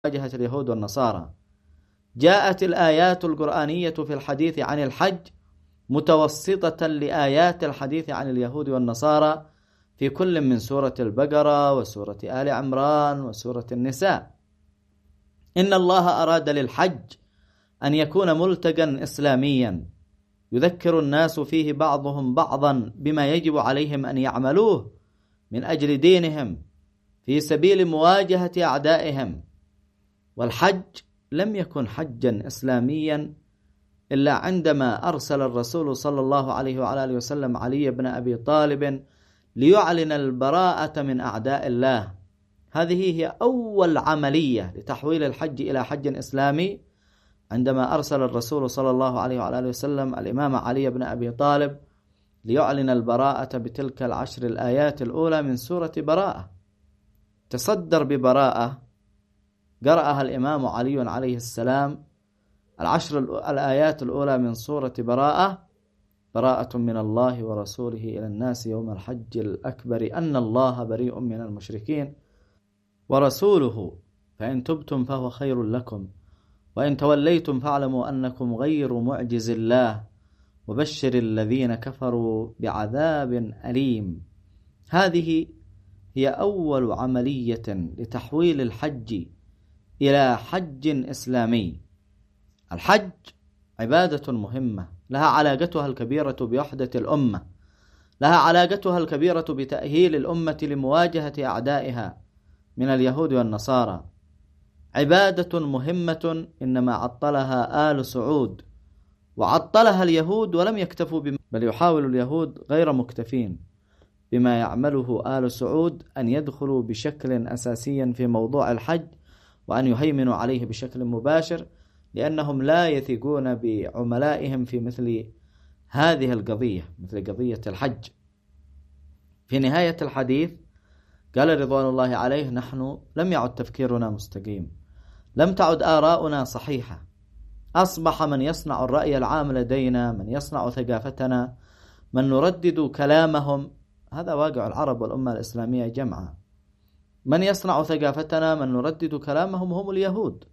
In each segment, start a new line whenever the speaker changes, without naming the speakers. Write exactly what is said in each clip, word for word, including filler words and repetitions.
مواجهة اليهود والنصارى. جاءت الآيات القرآنية في الحديث عن الحج متوسطة لآيات الحديث عن اليهود والنصارى في كل من سورة البقرة وسورة آل عمران وسورة النساء. إن الله أراد للحج أن يكون ملتقى إسلاميا يذكر الناس فيه بعضهم بعضا بما يجب عليهم أن يعملوه من أجل دينهم في سبيل مواجهة أعدائهم. والحج لم يكن حجا إسلاميا إلا عندما أرسل الرسول صلى الله عليه وعلى آله وسلم علي بن أبي طالب ليعلن البراءة من أعداء الله. هذه هي أول عملية لتحويل الحج إلى حج إسلامي، عندما أرسل الرسول صلى الله عليه وعلى آله وسلم الإمام علي بن أبي طالب ليعلن البراءة بتلك العشر الآيات الأولى من سورة براءة. تصدر ببراءة، قرأها الإمام علي عليه السلام العشر الآيات الأولى من سورة براءة: براءة من الله ورسوله إلى الناس يوم الحج الأكبر أن الله بريء من المشركين ورسوله فإن تبتم فهو خير لكم وإن توليتم فاعلموا أنكم غير معجز الله وبشر الذين كفروا بعذاب أليم. هذه هي أول عملية لتحويل الحج إلى حج إسلامي. الحج عبادة مهمة لها علاقتها الكبيرة بوحدة الأمة، لها علاقتها الكبيرة بتأهيل الأمة لمواجهة أعدائها من اليهود والنصارى. عبادة مهمة إنما عطلها آل سعود وعطلها اليهود ولم يكتفوا بما بل يحاول اليهود غير مكتفين بما يعمله آل سعود أن يدخلوا بشكل أساسي في موضوع الحج وأن يهيمنوا عليه بشكل مباشر، لأنهم لا يثقون بعملائهم في مثل هذه القضية، مثل قضية الحج. في نهاية الحديث قال رضوان الله عليه: نحن لم يعد تفكيرنا مستقيم، لم تعد آراؤنا صحيحة، أصبح من يصنع الرأي العام لدينا، من يصنع ثقافتنا، من نردد كلامهم. هذا واقع العرب والأمة الإسلامية جمعا. من يصنع ثقافتنا، من نردد كلامهم، هم اليهود.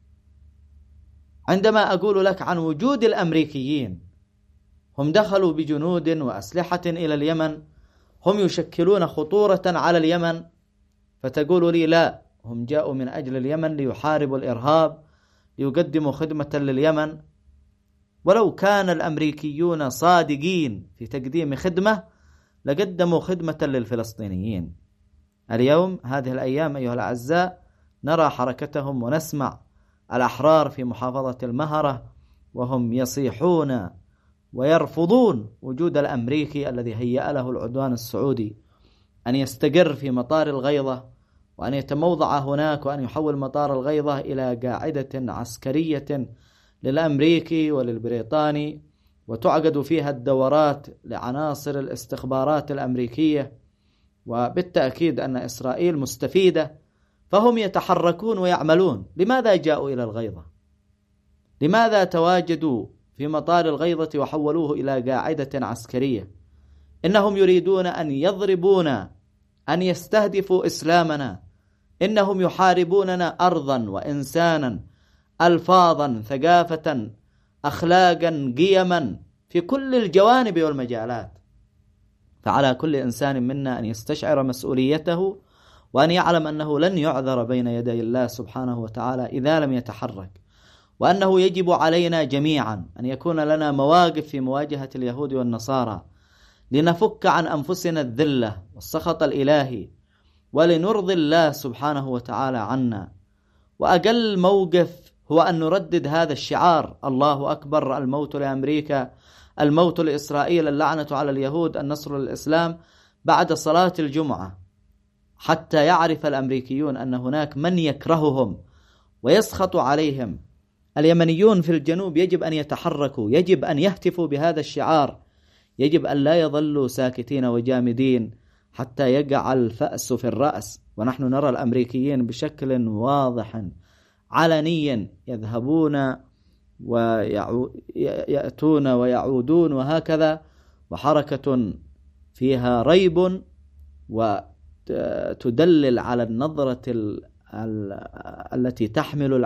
عندما أقول لك عن وجود الأمريكيين، هم دخلوا بجنود وأسلحة إلى اليمن، هم يشكلون خطورة على اليمن، فتقول لي لا، هم جاءوا من أجل اليمن ليحاربوا الإرهاب، ليقدموا خدمة لليمن. ولو كان الأمريكيون صادقين في تقديم خدمة لقدموا خدمة للفلسطينيين. اليوم هذه الأيام أيها الأعزاء نرى حركتهم ونسمع الأحرار في محافظة المهرة وهم يصيحون ويرفضون وجود الأمريكي الذي هيأ له العدوان السعودي أن يستقر في مطار الغيضة وأن يتموضع هناك وأن يحول مطار الغيضة إلى قاعدة عسكرية للأمريكي وللبريطاني، وتعقد فيها الدورات لعناصر الاستخبارات الأمريكية. وبالتأكيد أن إسرائيل مستفيدة، فهم يتحركون ويعملون. لماذا جاءوا إلى الغيضة؟ لماذا تواجدوا في مطار الغيضة وحولوه إلى قاعدة عسكرية؟ إنهم يريدون أن يضربونا، أن يستهدفوا إسلامنا. إنهم يحاربوننا أرضا وإنسانا، ألفاظا، ثقافة، أخلاقا، قيما، في كل الجوانب والمجالات. فعلى كل إنسان منا أن يستشعر مسؤوليته وأن يعلم أنه لن يعذر بين يدي الله سبحانه وتعالى إذا لم يتحرك، وأنه يجب علينا جميعا أن يكون لنا مواقف في مواجهة اليهود والنصارى لنفك عن أنفسنا الذلة والسخط الإلهي ولنرضي الله سبحانه وتعالى عنا. وأقل موقف هو أن نردد هذا الشعار: الله أكبر، الموت لأمريكا، الموت لإسرائيل، اللعنة على اليهود، النصر للإسلام، بعد صلاة الجمعة، حتى يعرف الأمريكيون أن هناك من يكرههم ويسخط عليهم. اليمنيون في الجنوب يجب أن يتحركوا، يجب أن يهتفوا بهذا الشعار، يجب أن لا يظلوا ساكتين وجامدين حتى يقع الفأس في الرأس. ونحن نرى الأمريكيين بشكل واضح علنيا يذهبون ويأتون ويعودون وهكذا، وحركة فيها ريب وتدلل على النظرة التي تحمل